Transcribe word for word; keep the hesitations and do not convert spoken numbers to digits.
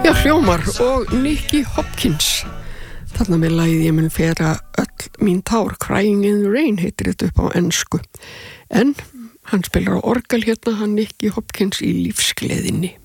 Já, hljómar og Nicky Hopkins. Þarna með lagið Ég mun fera öll mín tár, Crying in the Rain heitir þetta upp á ensku. En hann spilar á orgel hérna, hann Nicky Hopkins í lífsgleðinni.